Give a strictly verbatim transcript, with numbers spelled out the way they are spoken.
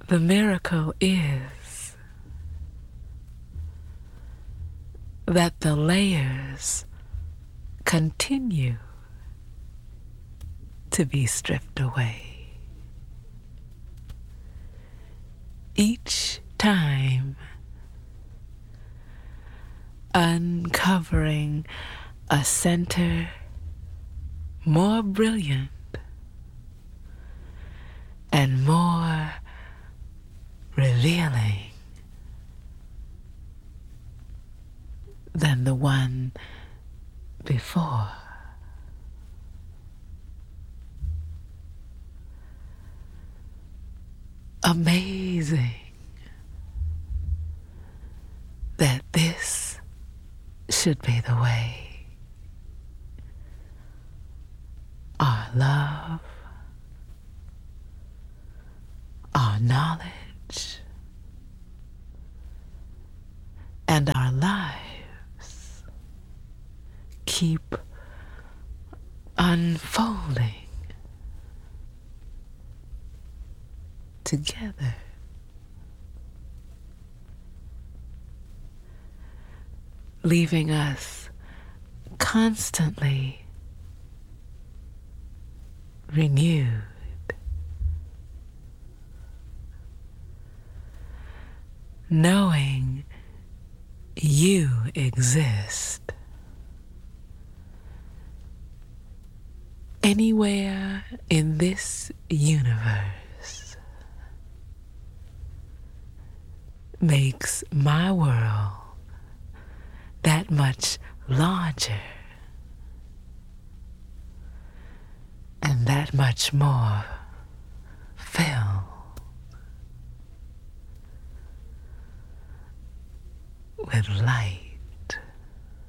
The miracle is that the layers continue to be stripped away. Each time, uncovering a center more brilliant and more revealing than the one before. Amazing that this should be the way our love, our knowledge, and our lives keep unfolding together. Leaving us constantly renewed, knowing you exist anywhere in this universe makes my world that much larger and that much more filled with light.